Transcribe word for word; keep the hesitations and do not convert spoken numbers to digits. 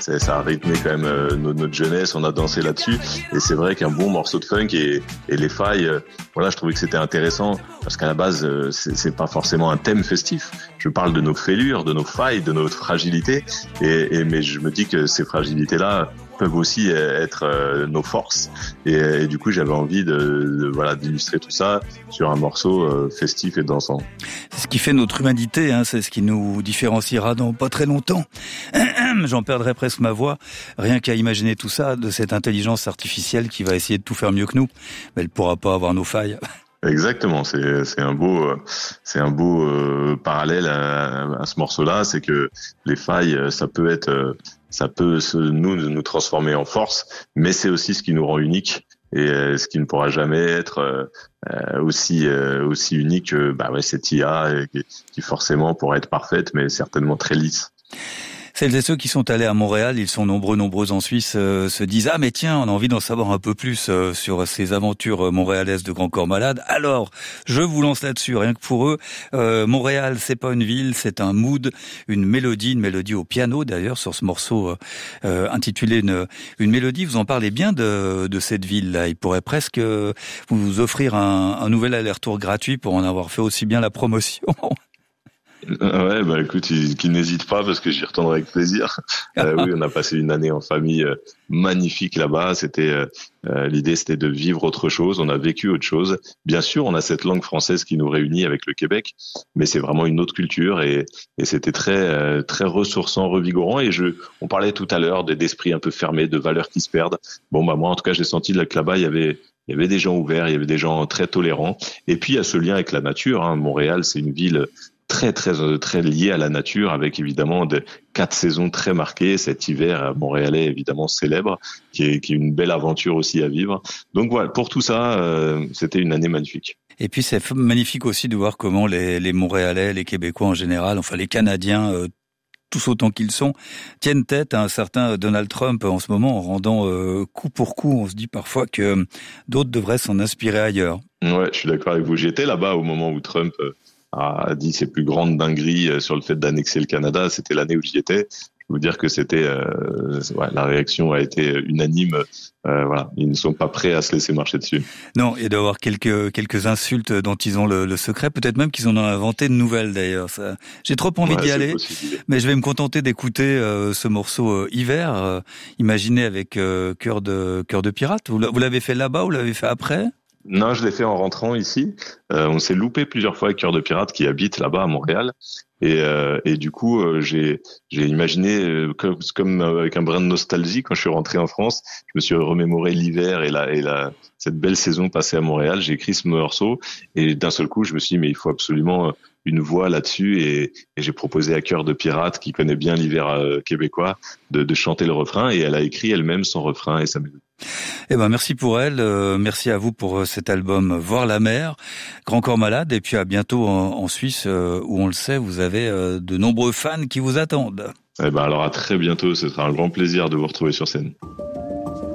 ça, ça a rythmé quand même euh, notre, notre jeunesse, on a dansé là-dessus. Et c'est vrai qu'un bon morceau de funk et, et les failles, euh, voilà, je trouvais que c'était intéressant parce qu'à la base, euh, c'est, c'est pas forcément un thème festif. Je parle de nos fêlures, de nos failles, de notre fragilité. Et, et mais je me dis que ces fragilités-là peuvent aussi être euh, nos forces. Et, et du coup, j'avais envie de, de voilà d'illustrer tout ça sur un morceau euh, festif et dansant. C'est ce qui fait notre humanité, hein, c'est ce qui nous différenciera dans pas très longtemps. J'en perdrai presque ma voix, rien qu'à imaginer tout ça, de cette intelligence artificielle qui va essayer de tout faire mieux que nous, mais elle pourra pas avoir nos failles. Exactement, c'est c'est un beau c'est un beau euh, parallèle à, à ce morceau-là, c'est que les failles, ça peut être ça peut se, nous nous transformer en force, mais c'est aussi ce qui nous rend unique et euh, ce qui ne pourra jamais être euh, aussi euh, aussi unique que bah ouais cette I A qui, qui forcément pourra être parfaite, mais certainement très lisse. Celles et ceux qui sont allés à Montréal, ils sont nombreux, nombreux en Suisse, euh, se disent « Ah mais tiens, on a envie d'en savoir un peu plus euh, sur ces aventures montréalaises de Grand Corps Malade. » Alors, je vous lance là-dessus, rien que pour eux. Euh, Montréal, c'est pas une ville, c'est un mood, une mélodie, une mélodie au piano d'ailleurs, sur ce morceau euh, intitulé une, une mélodie. Vous en parlez bien de, de cette ville-là. Il pourrait presque vous offrir un, un nouvel aller-retour gratuit pour en avoir fait aussi bien la promotion. Ouais, bah écoute, qu'il n'hésite pas parce que j'y retournerai avec plaisir. Euh, oui, on a passé une année en famille euh, magnifique là-bas. C'était euh, l'idée, c'était de vivre autre chose. On a vécu autre chose. Bien sûr, on a cette langue française qui nous réunit avec le Québec, mais c'est vraiment une autre culture et, et c'était très euh, très ressourçant, revigorant. Et je, on parlait tout à l'heure d'esprit un peu fermé, de valeurs qui se perdent. Bon, bah moi, en tout cas, j'ai senti que là-bas, il y avait il y avait des gens ouverts, il y avait des gens très tolérants. Et puis, il y a ce lien avec la nature. Hein. Montréal, c'est une ville très très très lié à la nature, avec évidemment de quatre saisons très marquées. Cet hiver montréalais évidemment célèbre, qui est, qui est une belle aventure aussi à vivre. Donc voilà, pour tout ça, euh, c'était une année magnifique. Et puis c'est magnifique aussi de voir comment les, les Montréalais, les Québécois en général, enfin les Canadiens, euh, tous autant qu'ils sont, tiennent tête à un certain Donald Trump en ce moment, en rendant euh, coup pour coup. On se dit parfois que d'autres devraient s'en inspirer ailleurs. Ouais, je suis d'accord avec vous. J'étais là-bas au moment où Trump euh, a dit ses plus grandes dingueries sur le fait d'annexer le Canada. C'était l'année où j'y étais. Je peux vous dire que c'était, euh, ouais, la réaction a été unanime. Euh, voilà, ils ne sont pas prêts à se laisser marcher dessus. Non, et d'avoir quelques quelques insultes dont ils ont le, le secret. Peut-être même qu'ils en ont inventé de nouvelles d'ailleurs. Ça, j'ai trop envie ouais, d'y aller, possible. Mais je vais me contenter d'écouter euh, ce morceau euh, Hiver, euh, imaginé avec euh, cœur de cœur de pirate. Vous l'avez fait là-bas ou vous l'avez fait après? Non, je l'ai fait en rentrant ici. Euh, on s'est loupé plusieurs fois avec Cœur de Pirate qui habite là-bas à Montréal. Et, euh, et du coup, euh, j'ai, j'ai imaginé, euh, comme, comme avec un brin de nostalgie, quand je suis rentré en France, je me suis remémoré l'hiver et la, et la, cette belle saison passée à Montréal. J'ai écrit ce morceau et d'un seul coup, je me suis dit, mais il faut absolument une voix là-dessus. Et, et j'ai proposé à Cœur de Pirate, qui connaît bien l'hiver euh, québécois, de, de chanter le refrain. Et elle a écrit elle-même son refrain et sa mélodie. Eh ben merci pour elle, euh, merci à vous pour cet album Voir la mer, Grand Corps Malade, et puis à bientôt en, en Suisse euh, où on le sait, vous avez euh, de nombreux fans qui vous attendent. Eh ben alors à très bientôt, ce sera un grand plaisir de vous retrouver sur scène.